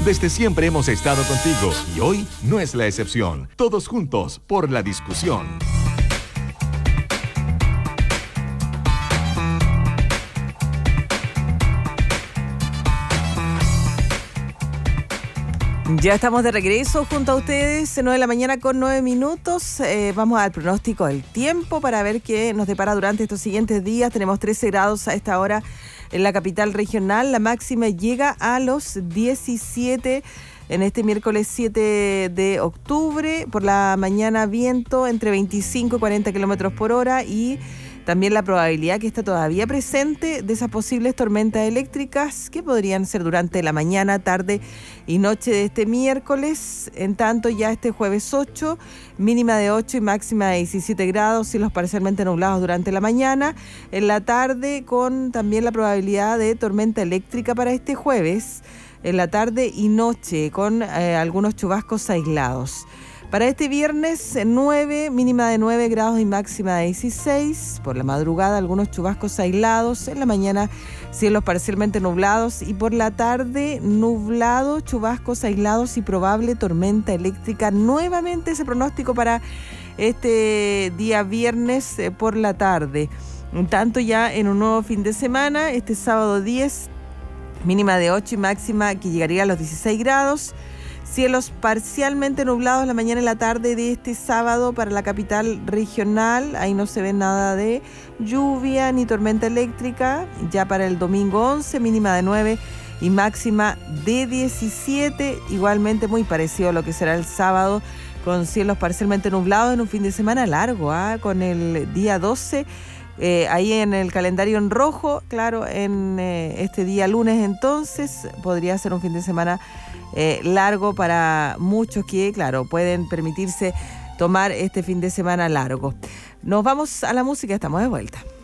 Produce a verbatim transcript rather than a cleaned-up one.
Desde siempre hemos estado contigo y hoy no es la excepción. Todos juntos por la discusión. Ya estamos de regreso junto a ustedes, nueve de la mañana con nueve minutos. Eh, vamos al pronóstico del tiempo para ver qué nos depara durante estos siguientes días. Tenemos trece grados a esta hora en la capital regional. La máxima llega a los diecisiete en este miércoles siete de octubre. Por la mañana viento entre veinticinco y cuarenta kilómetros por hora y también la probabilidad que está todavía presente de esas posibles tormentas eléctricas que podrían ser durante la mañana, tarde y noche de este miércoles. En tanto, ya este jueves ocho, mínima de ocho y máxima de diecisiete grados, cielos parcialmente nublados durante la mañana. En la tarde, con también la probabilidad de tormenta eléctrica para este jueves, en la tarde y noche, con eh, algunos chubascos aislados. Para este viernes, nueve, mínima de nueve grados y máxima de dieciséis. Por la madrugada, algunos chubascos aislados. En la mañana, cielos parcialmente nublados. Y por la tarde, nublado, chubascos aislados y probable tormenta eléctrica. Nuevamente ese pronóstico para este día viernes eh, por la tarde. Un tanto ya en un nuevo fin de semana, este sábado diez, mínima de ocho y máxima que llegaría a los dieciséis grados. Cielos parcialmente nublados la mañana y la tarde de este sábado para la capital regional. Ahí no se ve nada de lluvia ni tormenta eléctrica. Ya para el domingo once, mínima de nueve y máxima de diecisiete. Igualmente muy parecido a lo que será el sábado, con cielos parcialmente nublados en un fin de semana largo, ¿eh? Con el día doce. Eh, ahí en el calendario en rojo, claro, en eh, este día lunes entonces podría ser un fin de semana eh, largo para muchos que, claro, pueden permitirse tomar este fin de semana largo. Nos vamos a la música, estamos de vuelta.